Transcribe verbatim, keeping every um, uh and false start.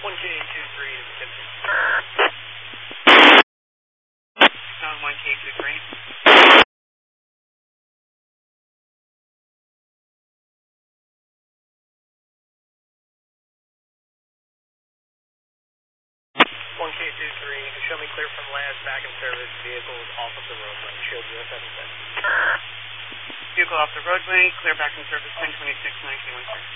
one K two three is fifty. Zone one K two three. one K two three, show me clear from last, back in service, vehicles off of the roadway, show U S seven seven. Vehicle off the roadway, clear back in service ten twenty-six nineteen one three.